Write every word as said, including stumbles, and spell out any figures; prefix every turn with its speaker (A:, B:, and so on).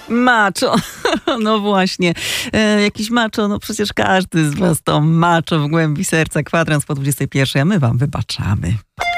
A: Macho. No właśnie. E, jakiś macho, no przecież każdy z was to macho w głębi serca. Kwadrans po dwudziestej pierwszej, a my wam wybaczamy.